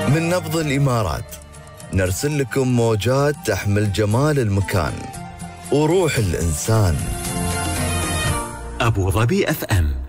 من نبض الإمارات نرسل لكم موجات تحمل جمال المكان وروح الإنسان. أبو ظبي FM.